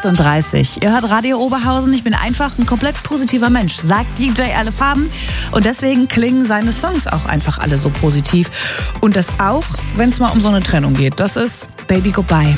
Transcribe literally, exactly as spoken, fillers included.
achtunddreißig. Ihr hört Radio Oberhausen. Ich bin einfach ein komplett positiver Mensch, sagt D J Alle Farben. Und deswegen klingen seine Songs auch einfach alle so positiv. Und das auch, wenn es mal um so eine Trennung geht. Das ist Baby Goodbye.